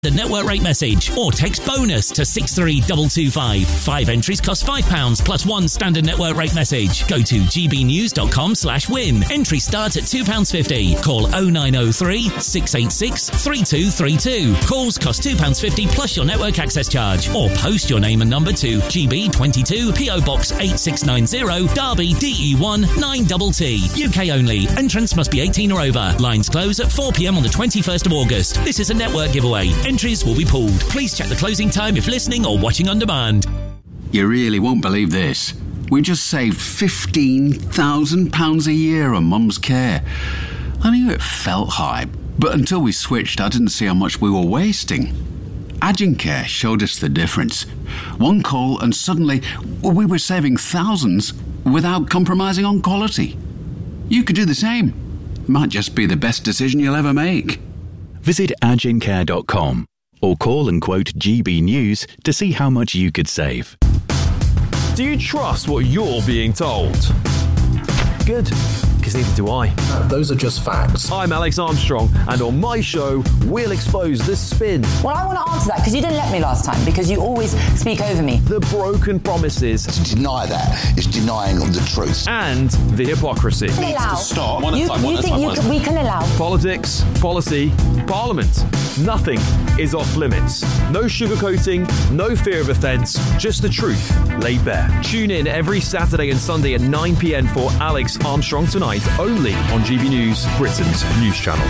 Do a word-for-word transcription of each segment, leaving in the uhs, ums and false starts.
The network rate message or text bonus to six three two two five. Five entries cost five pounds plus one standard network rate message. Go to gbnews.com slash win. Entry start at two pounds fifty. Call oh nine oh three, six eight six, three two three two. Calls cost two pounds fifty plus your network access charge. Or post your name and number to G B twenty-two P O Box eight six nine zero Derby D E one nine T T. U K only. Entrance must be eighteen or over. Lines close at four p m on the twenty-first of August. This is a network giveaway. Entries will be pulled. Please check the closing time if listening or watching on demand. You really won't believe this. We just saved fifteen thousand pounds a year on Mum's care. I knew it felt high, but until we switched, I didn't see how much we were wasting. Agincare showed us the difference. One call and suddenly we were saving thousands without compromising on quality. You could do the same. Might just be the best decision you'll ever make. Visit agincare dot com or call and quote G B News to see how much you could save. Do you trust what you're being told? Good, because neither do I. Uh, those are just facts. I'm Alex Armstrong, and on my show, we'll expose the spin. Well, I want to answer that, because you didn't let me last time, because you always speak over me. The broken promises. To deny that is denying the truth. And the hypocrisy. Allow. Stop. You, you think you can, we can allow. Politics, policy, parliament. Nothing is off limits. No sugarcoating, no fear of offence, just the truth laid bare. Tune in every Saturday and Sunday at nine p m for Alex Armstrong Tonight, only on G B News, Britain's news channel.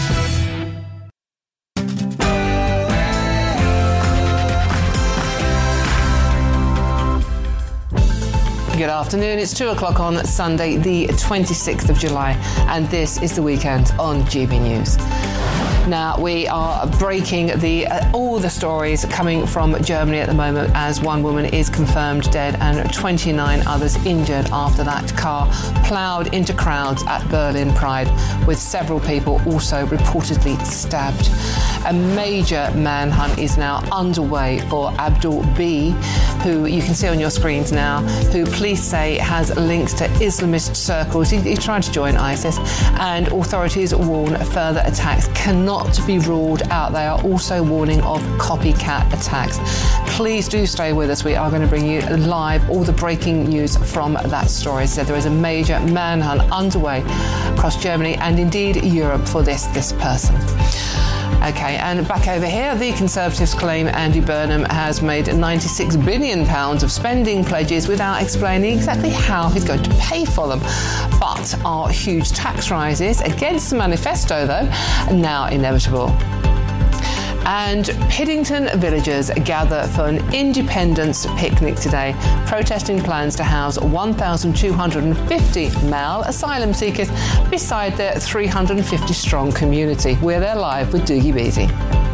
Good afternoon. It's two o'clock on Sunday, the twenty-sixth of July, and this is the weekend on G B News. Now, we are breaking the uh, all the stories coming from Germany at the moment, as one woman is confirmed dead and twenty-nine others injured after that car ploughed into crowds at Berlin Pride, with several people also reportedly stabbed. A major manhunt is now underway for Abdul B, who you can see on your screens now, who police say has links to Islamist circles. He, he tried to join ISIS, and authorities warn further attacks cannot be ruled out. They are also warning of copycat attacks. Please do stay with us. We are going to bring you live all the breaking news from that story. So there is a major manhunt underway across Germany and indeed Europe for this, this person. OK, and back over here, the Conservatives claim Andy Burnham has made ninety-six billion pounds of spending pledges without explaining exactly how he's going to pay for them. But are huge tax rises against the manifesto, though, now inevitable? And Piddington villagers gather for an independence picnic today, protesting plans to house one thousand two hundred fifty male asylum seekers beside their three hundred fifty strong community. We're there live with Doogie Beatty.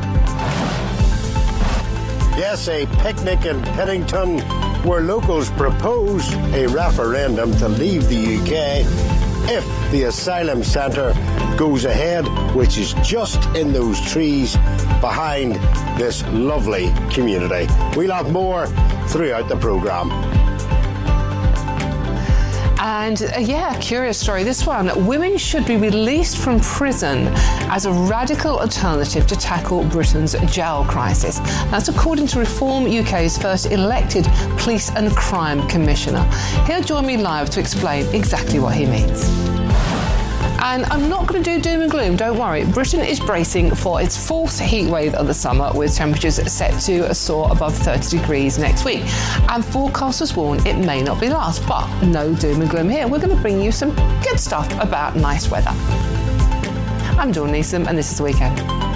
Yes, a picnic in Piddington where locals propose a referendum to leave the U K if the asylum centre goes ahead, which is just in those trees behind this lovely community. We'll have more throughout the programme. And uh, yeah, curious story. This one, women should be released from prison as a radical alternative to tackle Britain's jail crisis. That's according to Reform U K's first elected police and crime commissioner. He'll join me live to explain exactly what he means. And I'm not going to do doom and gloom, don't worry. Britain is bracing for its fourth heat wave of the summer, with temperatures set to soar above thirty degrees next week. And forecasters warn it may not be last, but no doom and gloom here. We're going to bring you some good stuff about nice weather. I'm Dawn Neeson, and this is The Weekend.